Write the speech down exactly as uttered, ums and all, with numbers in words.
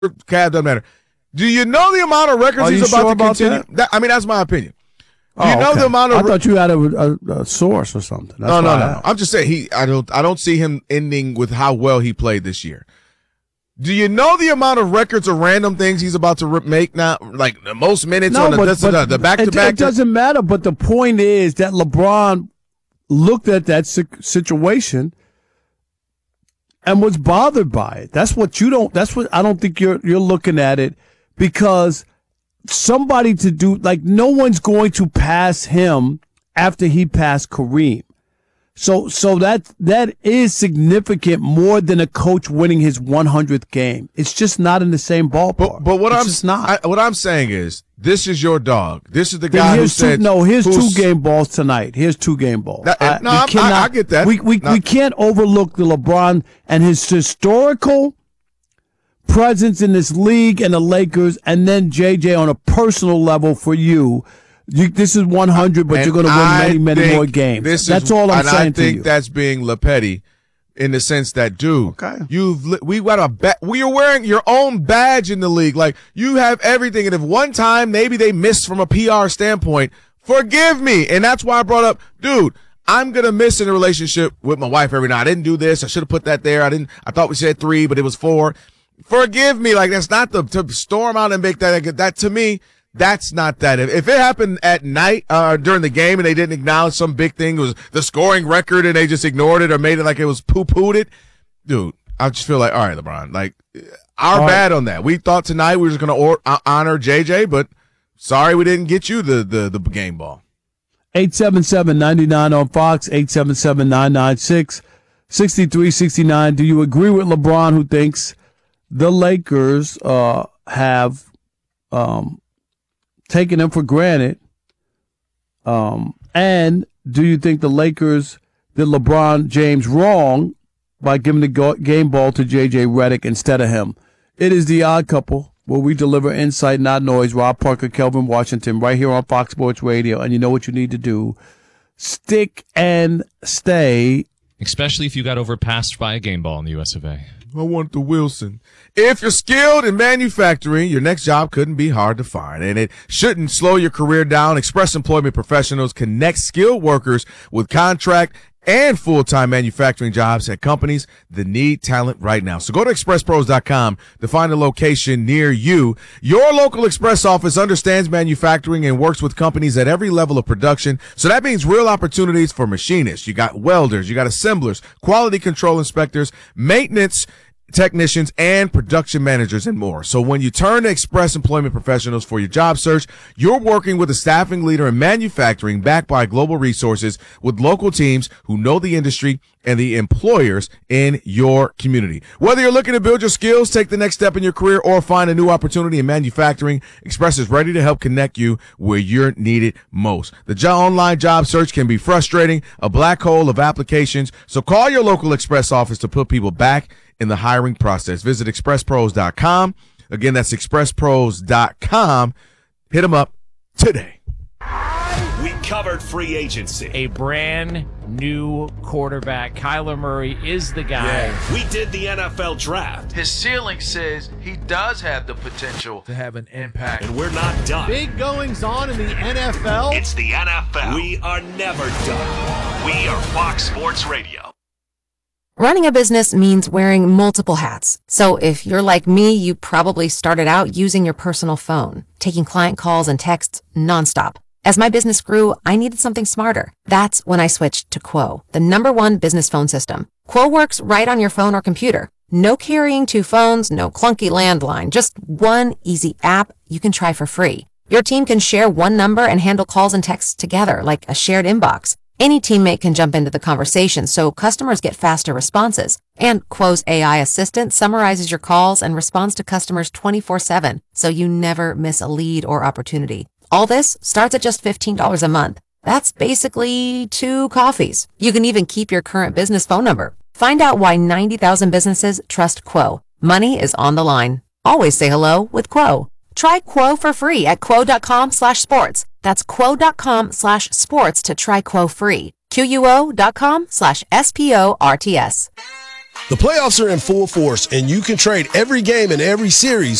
Cavs doesn't matter. Do you know the amount of records Are he's you about sure to about continue? that? That, I mean, that's my opinion. Do Oh, you know okay. the amount of? I thought you had a, a, a source or something. That's no, no, why I no, no. asked. I'm just saying he. I don't. I don't see him ending with how well he played this year. Do you know the amount of records of random things he's about to re- make now? Like the most minutes No, on the, but, this, but the back to it, back. it doesn't matter. But the point is that LeBron looked at that si- situation and was bothered by it. That's what you don't. That's what I don't think you're you're looking at it, because somebody to do like no one's going to pass him after he passed Kareem. So so that that is significant more than a coach winning his one hundredth game. It's just not in the same ballpark. But, but what it's I'm just not. I, what I'm saying is, this is your dog. This is the Then guy who here's two, said no. Here's two who's- game balls tonight. Here's two game balls. That- I, no, we I'm- I- cannot, I get that. We we No. we can't overlook the LeBron and his historical presence in this league and the Lakers, and then J J on a personal level for you. You, this is one hundred, but And you're going to win I many, many think more games. This That's is, all I'm and saying I to think you. that's being LePetty in the sense that, dude, Okay. you've li- we got a ba- we are wearing your own badge in the league. Like you have everything, and if one time maybe they missed from a P R standpoint, forgive me. And that's why I brought up, dude. I'm gonna miss in a relationship with my wife every night. I didn't do this. I should have put that there. I didn't. I thought we said three, but it was four. Forgive me. Like that's not the to storm out and make that. That to me. That's not that. If, if it happened at night uh, during the game and they didn't acknowledge some big thing, it was the scoring record, and they just ignored it or made it like it was poo-pooed it, dude, I just feel like, all right, LeBron, like, our All bad right. on that. We thought tonight we were just going to or- uh, honor J J, but sorry we didn't get you the, the, the game ball. eight seven seven, nine nine on Fox, eight seven seven, nine nine six, six three six nine. Do you agree with LeBron, who thinks the Lakers uh, have um, taken him for granted? Um, and do you think the Lakers did LeBron James wrong by giving the go- game ball to J J Redick instead of him? It is The Odd Couple, where we deliver insight, not noise. Rob Parker, Kelvin Washington, right here on Fox Sports Radio. And you know what you need to do. Stick and stay. Especially if you got overpassed by a game ball in the U S of A. I want the Wilson. If you're skilled in manufacturing, your next job couldn't be hard to find, and it shouldn't slow your career down. Express Employment Professionals connect skilled workers with contract and full-time manufacturing jobs at companies that need talent right now. So go to express pros dot com to find a location near you. Your local Express office understands manufacturing and works with companies at every level of production. So that means real opportunities for machinists. You got welders, you got assemblers, quality control inspectors, maintenance technicians, and production managers, and more. So when you turn to Express Employment Professionals for your job search, you're working with a staffing leader in manufacturing backed by global resources with local teams who know the industry and the employers in your community. Whether you're looking to build your skills, take the next step in your career, or find a new opportunity in manufacturing, Express is ready to help connect you where you're needed most. The jo- online job search can be frustrating, a black hole of applications. So call your local Express office to put people back in the hiring process. Visit express pros dot com. Again, that's express pros dot com. Hit them up today. We covered free agency. A brand new quarterback. Kyler Murray is the guy. We did the N F L draft. His ceiling says he does have the potential to have an impact. And we're not done. Big goings on in the N F L. It's the N F L. We are never done. We are Fox Sports Radio. Running a business means wearing multiple hats. So if you're like me, you probably started out using your personal phone, taking client calls and texts nonstop. As my business grew, I needed something smarter. That's when I switched to Quo, the number one business phone system. Quo works right on your phone or computer. No carrying two phones, no clunky landline, just one easy app you can try for free. Your team can share one number and handle calls and texts together like a shared inbox. Any teammate can jump into the conversation, so customers get faster responses. And Quo's A I assistant summarizes your calls and responds to customers twenty-four seven, so you never miss a lead or opportunity. All this starts at just fifteen dollars a month. That's basically two coffees. You can even keep your current business phone number. Find out why ninety thousand businesses trust Quo. Money is on the line. Always say hello with Quo. Try Quo for free at quo.com slash sports. That's quo.com slash sports to try Quo free. Q U O dot com slash S P O R T S. The playoffs are in full force, and you can trade every game and every series